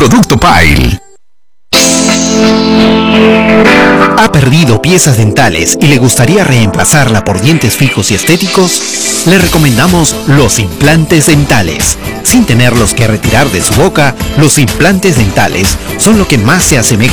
Producto Pile. ¿Ha perdido piezas dentales y le gustaría reemplazarla por dientes fijos y estéticos? Le recomendamos los implantes dentales. Sin tenerlos que retirar de su boca, los implantes dentales son lo que más se asemeja